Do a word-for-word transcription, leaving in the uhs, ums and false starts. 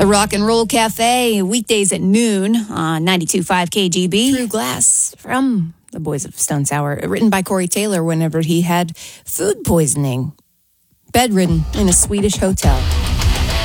The Rock and Roll Cafe, weekdays at noon on ninety-two point five K G B. True Glass from the Boys of Stone Sour, written by Corey Taylor whenever he had food poisoning, bedridden in a Swedish hotel.